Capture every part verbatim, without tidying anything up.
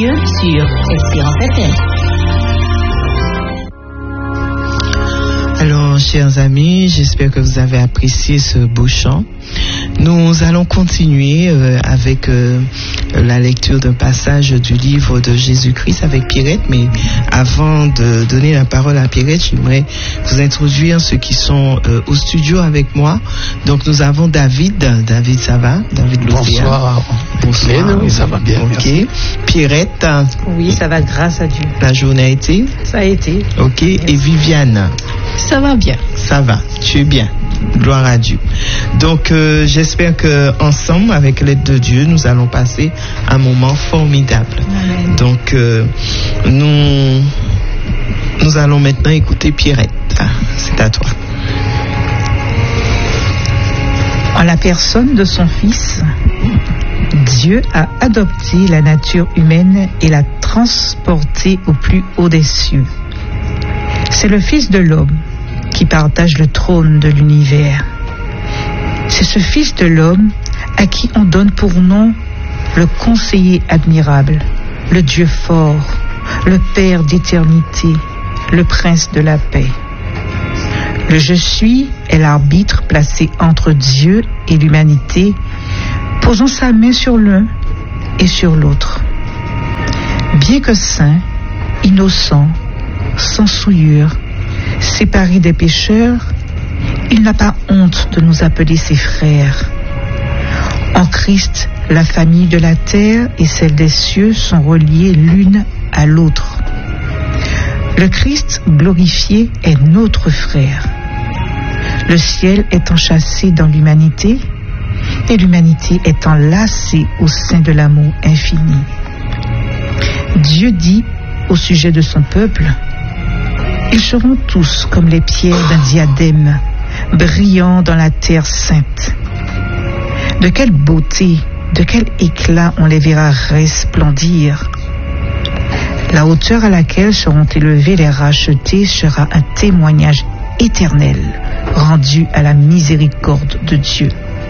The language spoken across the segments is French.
Sur Espérance F M. Alors, chers amis, j'espère que vous avez apprécié ce beau chant. Nous allons continuer euh, avec euh, la lecture d'un passage du livre de Jésus-Christ avec Pierrette. Mais avant de donner la parole à Pierrette, j'aimerais vous introduire ceux qui sont euh, au studio avec moi. Donc, nous avons David. David, ça va? David Lopéa. Bonsoir. Bonsoir. Oui, ça va bien. Ok. Merci. Pierrette. Oui, ça va, grâce à Dieu. La journée a été? Ça a été. Ok. Merci. Et Viviane? Ça va bien. Ça va. Tu es bien. Gloire à Dieu. Donc, euh, j'espère que ensemble, avec l'aide de Dieu, nous allons passer un moment formidable. Amen. Donc, euh, nous, nous allons maintenant écouter Pierrette. Ah, c'est à toi. En la personne de son Fils, Dieu a adopté la nature humaine et l'a transportée au plus haut des cieux. C'est le Fils de l'homme qui partage le trône de l'univers. C'est ce Fils de l'homme à qui on donne pour nom le conseiller admirable, le Dieu fort, le Père d'éternité, le Prince de la paix. Le Je suis est l'arbitre placé entre Dieu et l'humanité, posant sa main sur l'un et sur l'autre. Bien que saint, innocent, sans souillure, séparé des pécheurs, il n'a pas honte de nous appeler ses frères. En Christ, la famille de la terre et celle des cieux sont reliées l'une à l'autre. Le Christ glorifié est notre frère. Le ciel est enchâssé dans l'humanité et l'humanité est enlacée au sein de l'amour infini. Dieu dit au sujet de son peuple: ils seront tous comme les pierres d'un diadème, brillant dans la terre sainte. De quelle beauté, de quel éclat on les verra resplendir. La hauteur à laquelle seront élevés les rachetés sera un témoignage éternel rendu à la miséricorde de Dieu.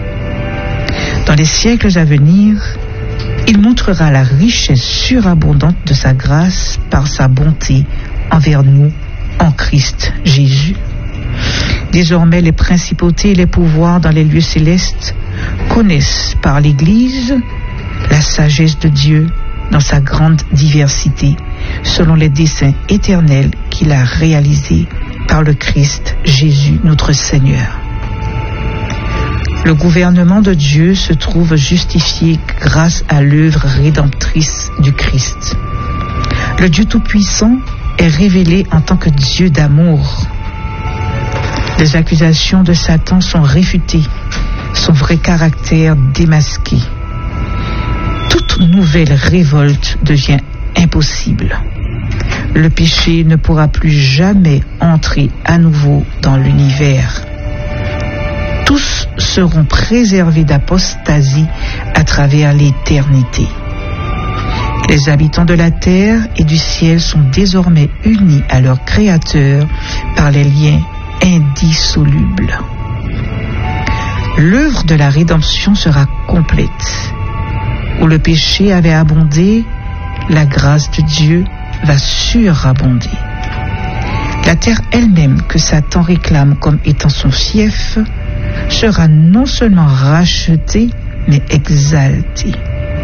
Dans les siècles à venir, il montrera la richesse surabondante de sa grâce par sa bonté envers nous en Christ Jésus. Désormais, les principautés et les pouvoirs dans les lieux célestes connaissent par l'Église la sagesse de Dieu dans sa grande diversité, selon les desseins éternels qu'il a réalisés par le Christ Jésus notre Seigneur. Le gouvernement de Dieu se trouve justifié grâce à l'œuvre rédemptrice du Christ. Le Dieu Tout-Puissant est révélé en tant que Dieu d'amour. Les accusations de Satan sont réfutées, son vrai caractère démasqué. Toute nouvelle révolte devient impossible. Le péché ne pourra plus jamais entrer à nouveau dans l'univers. Tous seront préservés d'apostasie à travers l'éternité. Les habitants de la terre et du ciel sont désormais unis à leur Créateur par les liens indissolubles. L'œuvre de la rédemption sera complète. Où le péché avait abondé, la grâce de Dieu va surabonder. La terre elle-même que Satan réclame comme étant son fief sera non seulement rachetée, mais exaltée.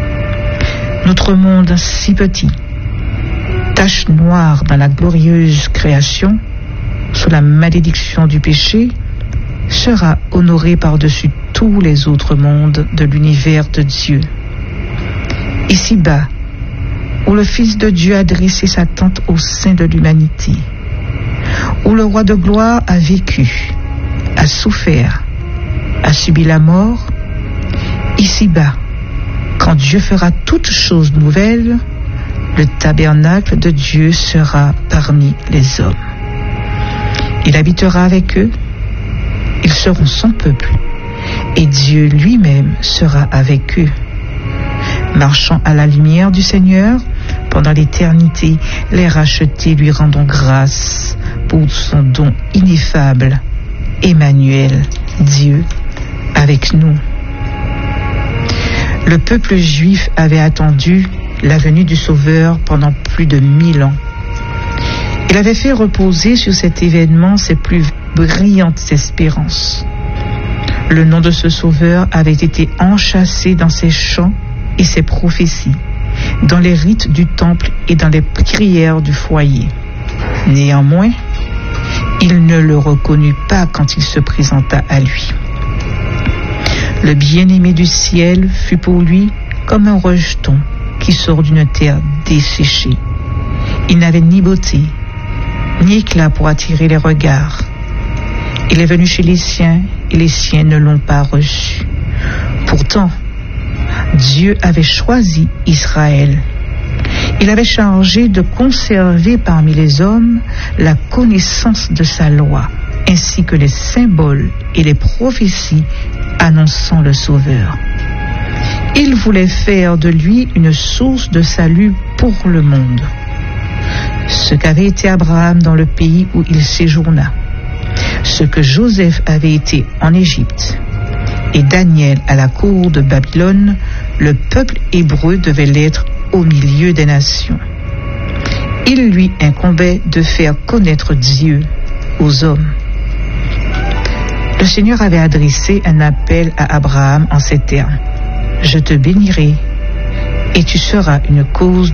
Notre monde si petit, tache noire dans la glorieuse création, sous la malédiction du péché, sera honoré par-dessus tous les autres mondes de l'univers de Dieu. Ici-bas, où le Fils de Dieu a dressé sa tente au sein de l'humanité, où le roi de gloire a vécu, a souffert, a subi la mort, ici-bas, quand Dieu fera toutes choses nouvelles, le tabernacle de Dieu sera parmi les hommes. Il habitera avec eux, ils seront son peuple, et Dieu lui-même sera avec eux. Marchant à la lumière du Seigneur, pendant l'éternité, les rachetés lui rendront grâce pour son don ineffable. Emmanuel, Dieu avec nous. Le peuple juif avait attendu la venue du Sauveur pendant plus de mille ans. Il avait fait reposer sur cet événement ses plus brillantes espérances. Le nom de ce Sauveur avait été enchâssé dans ses chants et ses prophéties, dans les rites du temple et dans les prières du foyer. Néanmoins, il ne le reconnut pas quand il se présenta à lui. Le bien-aimé du ciel fut pour lui comme un rejeton qui sort d'une terre desséchée. Il n'avait ni beauté, ni éclat pour attirer les regards. Il est venu chez les siens et les siens ne l'ont pas reçu. Pourtant, Dieu avait choisi Israël. Il avait chargé de conserver parmi les hommes la connaissance de sa loi, ainsi que les symboles et les prophéties annonçant le Sauveur. Il voulait faire de lui une source de salut pour le monde. Ce qu'avait été Abraham dans le pays où il séjourna, ce que Joseph avait été en Égypte, et Daniel à la cour de Babylone, le peuple hébreu devait l'être au milieu des nations. Il lui incombait de faire connaître Dieu aux hommes. Le Seigneur avait adressé un appel à Abraham en ces termes: « Je te bénirai et tu seras une cause de bénédiction. »